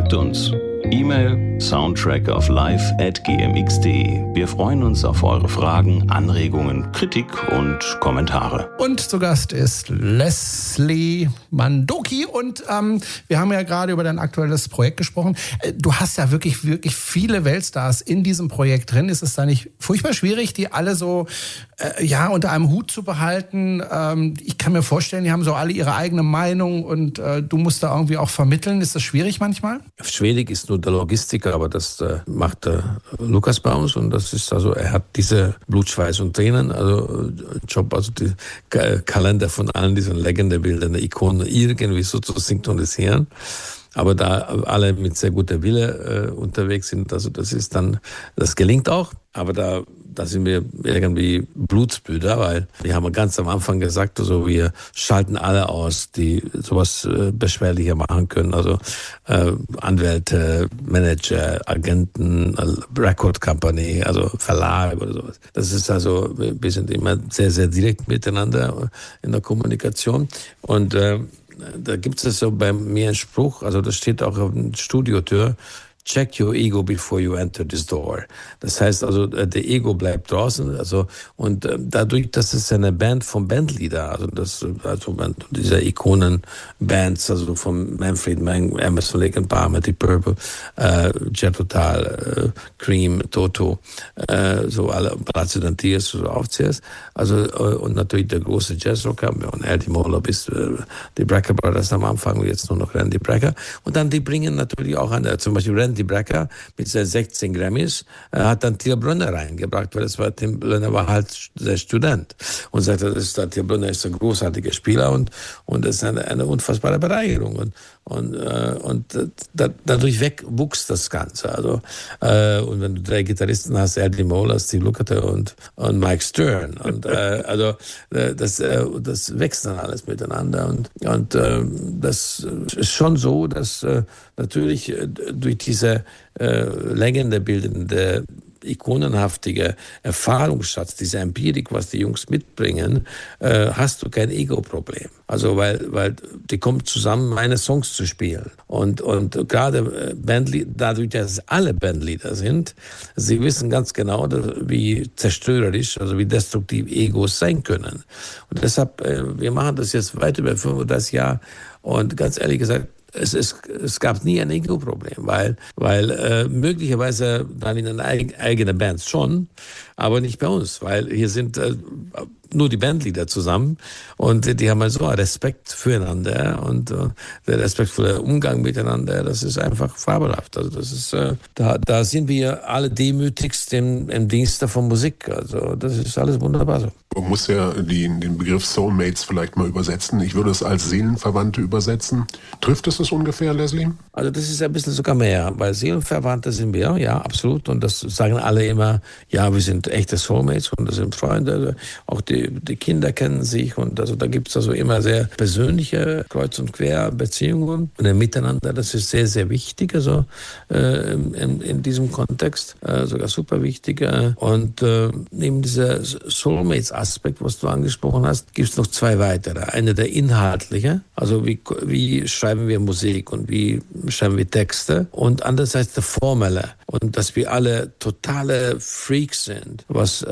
Fragt uns. E-Mail soundtrackoflife@gmx.de. Wir freuen uns auf eure Fragen, Anregungen, Kritik und Kommentare. Und zu Gast ist Leslie Mandoki und wir haben ja gerade über dein aktuelles Projekt gesprochen. Du hast ja wirklich viele Weltstars in diesem Projekt drin. Ist es da nicht furchtbar schwierig, die alle so unter einem Hut zu behalten? Ich kann mir vorstellen, die haben so alle ihre eigene Meinung und du musst da irgendwie auch vermitteln. Ist das schwierig manchmal? Schwierig ist nur der Logistiker, aber das macht Lukas bei uns und das ist also, er hat diese Blut, Schweiß und Tränen, also Job, also die Kalender von allen diesen Legendebildern, Ikonen irgendwie so zu synchronisieren. Aber da alle mit sehr guter Wille unterwegs sind, also das gelingt auch, aber da sind wir irgendwie Blutsbrüder, weil wir haben ganz am Anfang gesagt, also wir schalten alle aus, die sowas beschwerlicher machen können, also Anwälte, Manager, Agenten, Record Company, also Verlag oder sowas. Das ist also, wir sind immer sehr, sehr direkt miteinander in der Kommunikation und da gibt es so bei mir einen Spruch, also das steht auch auf der Studiotür: Check your ego before you enter this door. Das heißt also, der Ego bleibt draußen, also, und dadurch, dass es eine Band von Bandleader, also dieser Ikonenbands, also von Manfred Mann, Emerson, Lake and Palmer, Deep Purple, Jet Total, Cream, Toto, so alle Palazzo d'Antilles, so aufzählst, also, und natürlich der große Jazzrocker, und Eddie Moller bis die Brecker Brothers am Anfang, jetzt nur noch Randy Brecker, und dann die bringen natürlich auch zum Beispiel Randy Brecker mit seinen 16 Grammys hat dann Till Brönner reingebracht, weil Till Brönner war halt der Student und sagte, Till Brönner ist ein großartiger Spieler und das ist eine unfassbare Bereicherung und dadurch wuchs das Ganze. Also und wenn du 3 Gitarristen hast, Eddie Moller, Steve Lukather und Mike Stern und also das wächst dann alles miteinander und das ist schon so, dass natürlich durch diese legendebildende, ikonenhaftige Erfahrungsschatz, diese Empirik, was die Jungs mitbringen, hast du kein Ego-Problem. Also weil die kommen zusammen, meine Songs zu spielen. Und gerade dadurch, dass alle Bandleader sind, sie wissen ganz genau, wie zerstörerisch, also wie destruktiv Egos sein können. Und deshalb, wir machen das jetzt weit über 35 Jahre und ganz ehrlich gesagt, es gab nie ein Ego-Problem, weil möglicherweise dann in einer eigenen Band schon, aber nicht bei uns, weil hier sind nur die Bandleader zusammen und die haben so einen Respekt füreinander und der respektvolle Umgang miteinander, das ist einfach fabelhaft. Also das ist, da sind wir alle demütigst im Dienste von Musik. Also das ist alles wunderbar so. Man muss ja den Begriff Soulmates vielleicht mal übersetzen. Ich würde es als Seelenverwandte übersetzen. Trifft es das ungefähr, Leslie? Also das ist ein bisschen sogar mehr, weil Seelenverwandte sind wir, ja, absolut. Und das sagen alle immer, ja, wir sind echte Soulmates und das sind Freunde. Auch die Kinder kennen sich und also da gibt es also immer sehr persönliche Kreuz- und Quer-Beziehungen und ein Miteinander. Das ist sehr, sehr wichtig, also in diesem Kontext, sogar super wichtig. Und neben dieser Soulmates-Aspekt, was du angesprochen hast, gibt es noch 2 weitere. Eine der inhaltliche, also wie schreiben wir Musik und wie schreiben wir Texte und andererseits der formelle und dass wir alle totale Freaks sind, was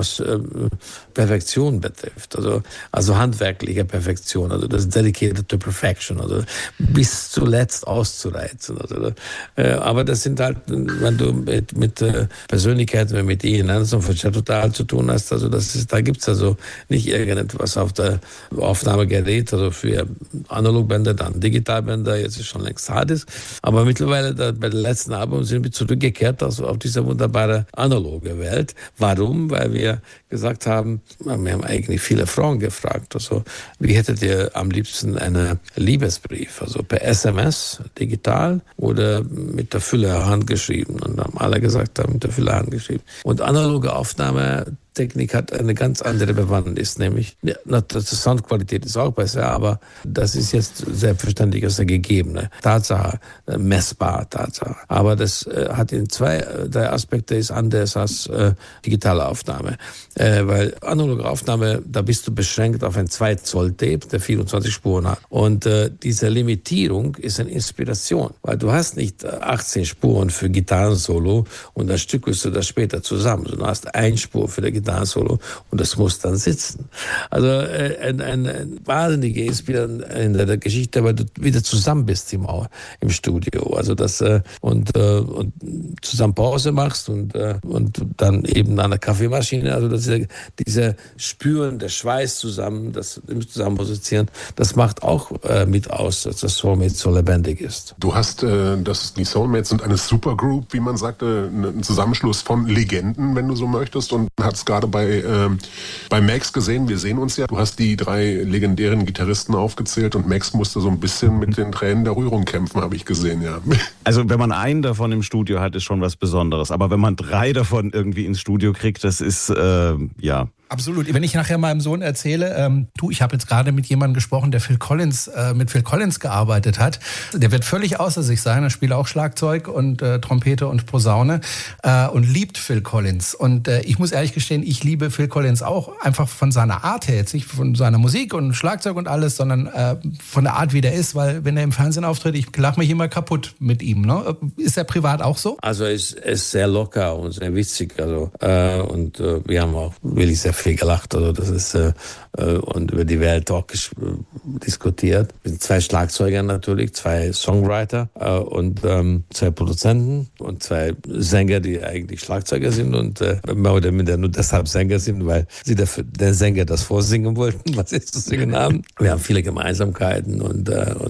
Perfektion betrifft, also handwerkliche Perfektion, also das Dedicated to Perfection, also bis zuletzt auszureizen. Aber das sind halt, wenn du mit Persönlichkeiten wie mit Ian Anderson von Jet Total zu tun hast, also da gibt's also nicht irgendetwas auf der Aufnahmegerät, also für Analogbänder, dann Digitalbänder, jetzt ist schon längst Harddisk, aber mittlerweile bei den letzten Album sind wir zurückgekehrt auf diese wunderbare analoge Welt. Warum? Weil wir gesagt haben, wir haben eigentlich viele Frauen gefragt, also wie hättet ihr am liebsten einen Liebesbrief, also per SMS, digital oder mit der Füller handgeschrieben und haben alle gesagt, mit der Füller handgeschrieben. Und analoge Aufnahme Technik hat eine ganz andere Bewandtnis, nämlich die Soundqualität ist auch besser, aber das ist jetzt selbstverständlich als eine gegebene Tatsache, messbar Tatsache. Aber das hat in 2-3 Aspekte ist anders als digitale Aufnahme, weil analoge Aufnahme, da bist du beschränkt auf ein 2-Zoll-Tape, der 24 Spuren hat. Und diese Limitierung ist eine Inspiration, weil du hast nicht 18 Spuren für Gitarrensolo und dann stückelst du das später zusammen, sondern du hast 1 Spur für das Gitarrensolo und das muss dann sitzen. Also ein wahnsinnige Inspiration in der Geschichte, weil du wieder zusammen bist im Studio. Also das und zusammen Pause machst und dann eben an der Kaffeemaschine. Also diese Spüren, der Schweiß zusammen, das Zusammenmusizieren, das macht auch mit aus, dass das Soulmates so lebendig ist. Du hast, die Soulmates sind eine Supergroup, wie man sagte, ein Zusammenschluss von Legenden, wenn du so möchtest, und hast gerade bei Max gesehen, wir sehen uns ja, du hast die 3 legendären Gitarristen aufgezählt und Max musste so ein bisschen mit den Tränen der Rührung kämpfen, habe ich gesehen, ja. Also wenn man einen davon im Studio hat, ist schon was Besonderes, aber wenn man 3 davon irgendwie ins Studio kriegt, das ist, ja... Absolut. Wenn ich nachher meinem Sohn erzähle, ich habe jetzt gerade mit jemandem gesprochen, der mit Phil Collins gearbeitet hat. Der wird völlig außer sich sein. Er spielt auch Schlagzeug und Trompete und Posaune und liebt Phil Collins. Und ich muss ehrlich gestehen, ich liebe Phil Collins auch einfach von seiner Art her. Jetzt nicht von seiner Musik und Schlagzeug und alles, sondern von der Art, wie der ist. Weil wenn er im Fernsehen auftritt, ich lache mich immer kaputt mit ihm. Ne? Ist er privat auch so? Also er ist sehr locker und sehr witzig. Also, wir haben auch wirklich sehr viel gelacht, also das ist und über die Welt auch diskutiert. Wir sind 2 Schlagzeuger natürlich, 2 Songwriter und 2 Produzenten und 2 Sänger, die eigentlich Schlagzeuger sind und mehr oder minder nur deshalb Sänger sind, weil sie der Sänger das vorsingen wollten, was sie zu singen haben. Wir haben viele Gemeinsamkeiten und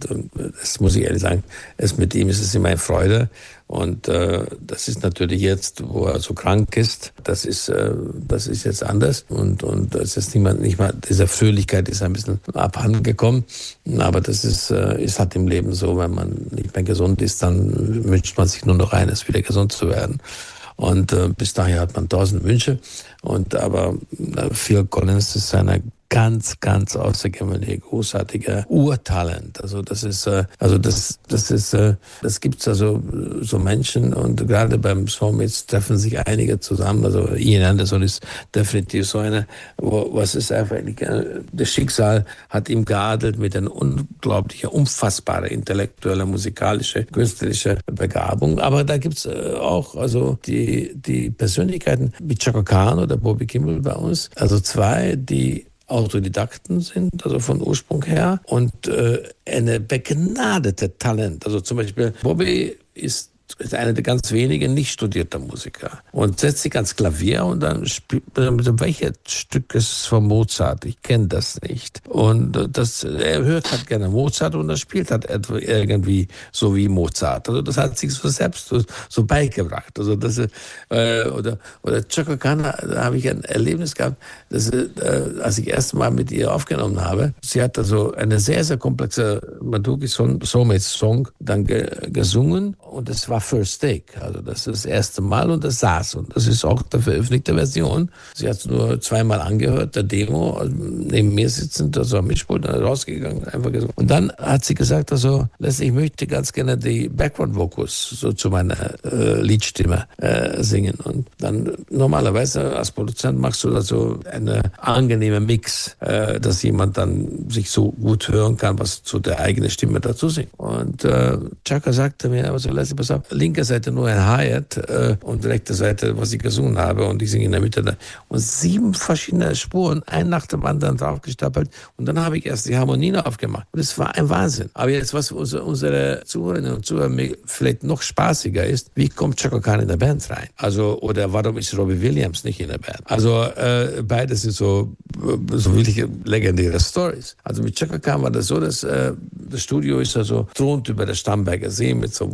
das muss ich ehrlich sagen, mit ihm ist es immer eine Freude. Und das ist natürlich jetzt, wo er so krank ist, das ist jetzt anders und das ist nicht mal diese Fröhlichkeit ist ein bisschen abhanden gekommen, aber das ist halt im Leben so, wenn man nicht mehr gesund ist, dann wünscht man sich nur noch eines, wieder gesund zu werden. Und bis dahin hat man 1000 Wünsche aber Phil Collins ist eine ganz, ganz außergewöhnliche, großartige Urtalent. Also das gibt's also so Menschen und gerade beim Soulmates treffen sich einige zusammen. Also Ian Anderson ist definitiv so eine, was ist einfach, das Schicksal hat ihm geadelt mit einer unglaublichen, unfassbare intellektuelle, musikalische, künstlerische Begabung. Aber da gibt's auch also die Persönlichkeiten wie Chaka Khan oder Bobby Kimball bei uns. Also 2, die Autodidakten sind, also von Ursprung her, und eine begnadete Talent. Also zum Beispiel Bobby ist einer der ganz wenigen nicht studierter Musiker und setzt sich ans Klavier und dann spielt welches Stück ist von Mozart? Ich kenne das nicht. Und er hört halt gerne Mozart und er spielt halt irgendwie so wie Mozart. Also das hat sich so selbst so beigebracht. Also das oder Chaka Khan, da habe ich ein Erlebnis gehabt, als ich erst mal mit ihr aufgenommen habe. Sie hat also eine sehr, sehr komplexe Mandoki Soulmates Song dann gesungen und es war First Take, also das ist das erste Mal und das saß und das ist auch die veröffentlichte Version. Sie hat es nur 2-mal angehört, der Demo, also neben mir sitzend, also am Mischpult, dann rausgegangen, einfach gesungen. Und dann hat sie gesagt, also ich möchte ganz gerne die Background Vocals so zu meiner Liedstimme singen und dann normalerweise als Produzent machst du da so eine angenehme Mix, dass jemand dann sich so gut hören kann, was zu der eigenen Stimme dazu singt. Und Chaka sagte mir, also pass auf, linke Seite nur ein Hi-Hat und rechte Seite, was ich gesungen habe und ich singe in der Mitte. Und 7 verschiedene Spuren, ein nach dem anderen draufgestapelt und dann habe ich erst die Harmonien aufgemacht. Und es war ein Wahnsinn. Aber jetzt, was unsere Zuhörerinnen und Zuhörer vielleicht noch spaßiger ist, wie kommt Chaka Khan in der Band rein? Also, oder warum ist Robbie Williams nicht in der Band? Also, beides sind so wirklich legendäre Stories. Also mit Chaka Khan war das so, dass das Studio ist also thront über der Starnberger See mit so wunderbaren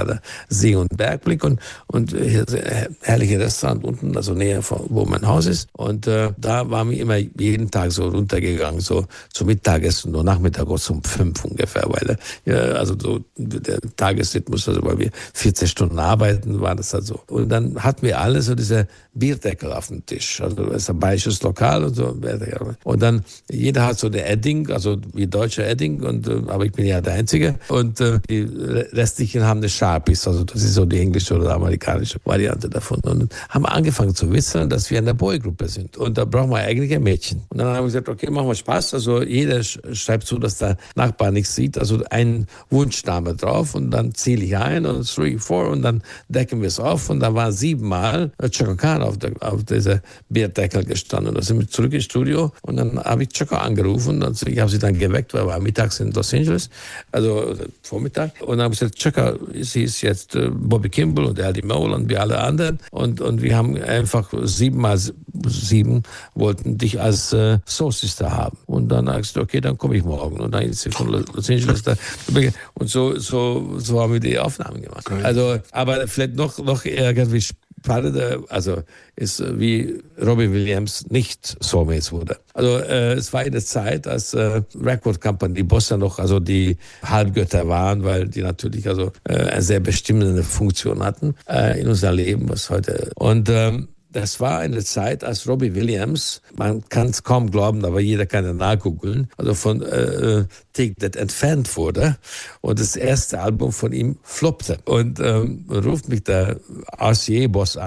der See- und Bergblick und hier herrliche Restaurant unten, also näher von wo mein Haus ist. Und da waren wir immer jeden Tag so runtergegangen, so zum Mittagessen, nur Nachmittag um 5 ungefähr, weil also so der Tagesrhythmus, also weil wir 14 Stunden arbeiten, war das halt so. Und dann hatten wir alle so diese Bierdeckel auf dem Tisch, also das ist ein bayerisches Lokal und so. Und dann jeder hat so der Edding, also wie deutscher Edding, aber ich bin ja der Einzige. Und die restlichen haben eine Sharpies, also das ist so die englische oder amerikanische Variante davon. Und haben angefangen zu wissen, dass wir eine Boygruppe sind. Und da brauchen wir eigentlich ein Mädchen. Und dann haben wir gesagt, okay, machen wir Spaß. Also jeder schreibt so, dass der Nachbar nichts sieht. Also ein Wunschname drauf und dann zähle ich ein und 3, 4 und dann decken wir es auf. Und dann war 7 Mal Chaka Khan auf dieser Bierdeckel gestanden. Und dann sind wir zurück ins Studio und dann habe ich Chaka angerufen. Und ich habe sie dann geweckt, weil wir mittags in Los Angeles, also Vormittag. Und dann habe ich gesagt, Chaka, sie ist jetzt Bobby Kimball und Eddie Mole und wir alle anderen. Und wir haben einfach 7 mal 7 wollten dich als Soul Sister haben. Und dann habe ich gesagt, okay, dann komme ich morgen. Und dann ist sie von Los Angeles da. Und so haben wir die Aufnahmen gemacht. Okay. Also, aber vielleicht noch irgendwie spannender, also ist wie Robbie Williams nicht Soulmates wurde. Also es war eine Zeit, als Record Company, die Bosse noch, also die Halbgötter waren, weil die natürlich also eine sehr bestimmende Funktion hatten in unser Leben, was heute. Und das war eine Zeit, als Robbie Williams, man kann es kaum glauben, aber jeder kann ja nachgoogeln, also von Take That entfernt wurde und das erste Album von ihm floppte. Und ruft mich der RCA-Boss an